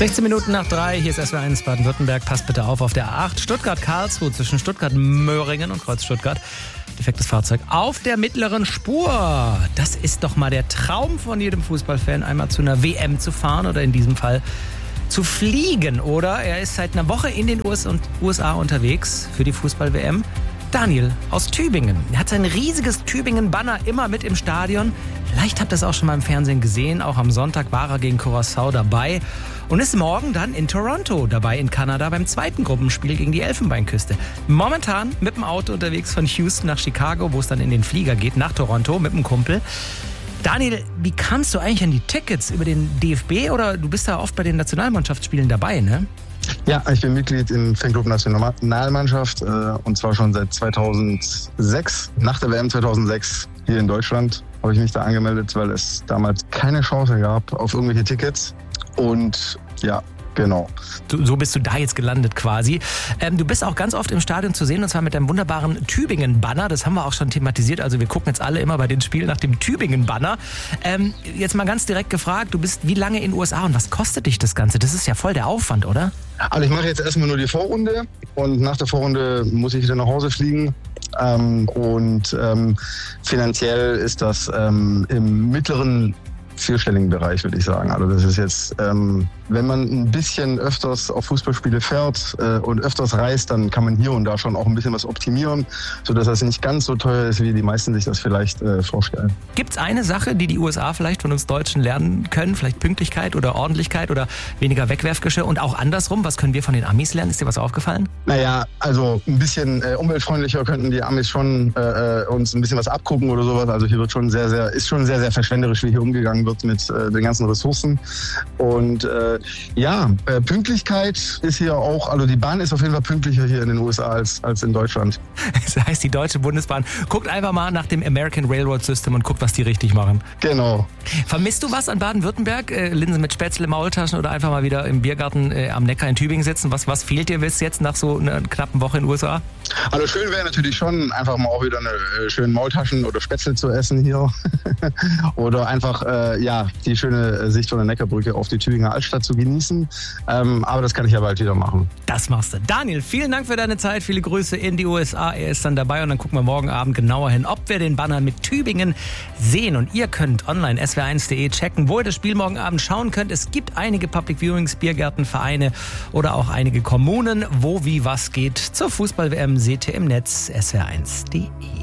16 Minuten nach 3, hier ist SWR1 Baden-Württemberg. Passt bitte auf der A8 Stuttgart-Karlsruhe zwischen Stuttgart-Möhringen und Kreuz Stuttgart. Defektes Fahrzeug auf der mittleren Spur. Das ist doch mal der Traum von jedem Fußballfan, einmal zu einer WM zu fahren oder in diesem Fall zu fliegen, oder? Er ist seit einer Woche in den USA unterwegs für die Fußball-WM. Daniel aus Tübingen. Er hat sein riesiges Tübingen-Banner immer mit im Stadion. Vielleicht habt ihr es auch schon mal im Fernsehen gesehen. Auch am Sonntag war er gegen Curaçao dabei. Und ist morgen dann in Toronto dabei, in Kanada, beim zweiten Gruppenspiel gegen die Elfenbeinküste. Momentan mit dem Auto unterwegs von Houston nach Chicago, wo es dann in den Flieger geht, nach Toronto mit dem Kumpel. Daniel, wie kamst du eigentlich an die Tickets? Über den DFB oder du bist da oft bei den Nationalmannschaftsspielen dabei, ne? Ja, ich bin Mitglied im Fanclub Nationalmannschaft und zwar schon seit 2006. Nach der WM 2006 hier in Deutschland habe ich mich da angemeldet, weil es damals keine Chance gab auf irgendwelche Tickets. Und ja, genau. So bist du da jetzt gelandet quasi. Du bist auch ganz oft im Stadion zu sehen und zwar mit deinem wunderbaren Tübingen-Banner. Das haben wir auch schon thematisiert. Also wir gucken jetzt alle immer bei den Spielen nach dem Tübingen-Banner. Jetzt mal ganz direkt gefragt, du bist wie lange in den USA und was kostet dich das Ganze? Das ist ja voll der Aufwand, oder? Also ich mache jetzt erstmal nur die Vorrunde und nach der Vorrunde muss ich wieder nach Hause fliegen. Finanziell ist das im mittleren vierstelligen Bereich, würde ich sagen. Also das ist jetzt, wenn man ein bisschen öfters auf Fußballspiele fährt und öfters reist, dann kann man hier und da schon auch ein bisschen was optimieren, sodass das nicht ganz so teuer ist, wie die meisten sich das vielleicht vorstellen. Gibt es eine Sache, die USA vielleicht von uns Deutschen lernen können? Vielleicht Pünktlichkeit oder Ordentlichkeit oder weniger Wegwerfgeschirr? Und auch andersrum, was können wir von den Amis lernen? Ist dir was aufgefallen? Naja, also ein bisschen umweltfreundlicher könnten die Amis schon uns ein bisschen was abgucken oder sowas. Also hier wird schon ist schon sehr, sehr verschwenderisch, wie hier umgegangen wird mit den ganzen Ressourcen. Und Pünktlichkeit ist hier auch, also die Bahn ist auf jeden Fall pünktlicher hier in den USA als in Deutschland. Das heißt, die Deutsche Bundesbahn guckt einfach mal nach dem American Railroad System und guckt, was die richtig machen. Genau. Vermisst du was an Baden-Württemberg? Linsen mit Spätzle, Maultaschen oder einfach mal wieder im Biergarten am Neckar in Tübingen sitzen? Was fehlt dir bis jetzt nach so einer knappen Woche in den USA? Also schön wäre natürlich schon, einfach mal auch wieder eine schöne Maultaschen oder Spätzle zu essen hier. Oder einfach, die schöne Sicht von der Neckarbrücke auf die Tübinger Altstadt zu genießen. Aber das kann ich ja bald wieder machen. Das machst du. Daniel, vielen Dank für deine Zeit. Viele Grüße in die USA. Er ist dann dabei und dann gucken wir morgen Abend genauer hin, ob wir den Banner mit Tübingen sehen. Und ihr könnt online swr1.de checken, wo ihr das Spiel morgen Abend schauen könnt. Es gibt einige Public Viewings, Biergärten, Vereine oder auch einige Kommunen, wo wie was geht. Zur Fußball-WM seht ihr im Netz swr1.de.